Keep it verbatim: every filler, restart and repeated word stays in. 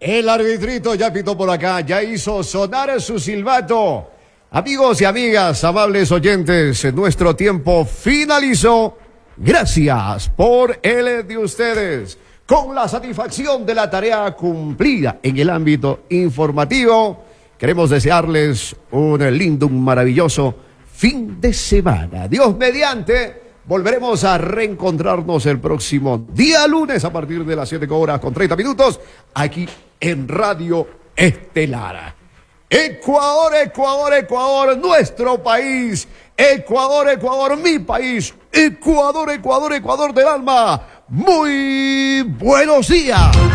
El arbitrito ya pitó por acá, ya hizo sonar su silbato. Amigos y amigas, amables oyentes, nuestro tiempo finalizó. Gracias por el de ustedes. Con la satisfacción de la tarea cumplida en el ámbito informativo, queremos desearles un lindo, un maravilloso fin de semana. Dios mediante, volveremos a reencontrarnos el próximo día lunes a partir de las siete horas con treinta minutos aquí en Radio Estelar. Ecuador, Ecuador, Ecuador, nuestro país. Ecuador, Ecuador, mi país. Ecuador, Ecuador, Ecuador del alma. Muy buenos días.